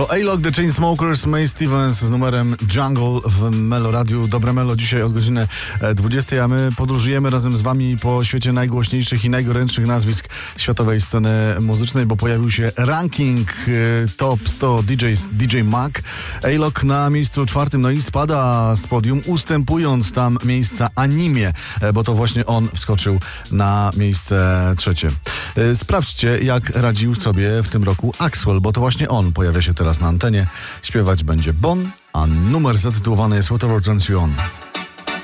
To A-Log, The Chainsmokers, Mae Stevens z numerem Jungle w Melo Radiu. Dobre Melo dzisiaj od godziny 20, a my podróżujemy razem z wami po świecie najgłośniejszych i najgorętszych nazwisk światowej sceny muzycznej, bo pojawił się ranking Top 100 DJs, DJ Mag. A-Log na miejscu 4, no i spada z podium, ustępując tam miejsca Animie, bo to właśnie on wskoczył na miejsce 3. Sprawdźcie, jak radził sobie w tym roku Axwell, bo to właśnie on pojawia się teraz na antenie. Śpiewać będzie Bon, a numer zatytułowany jest Whatever Turns You On.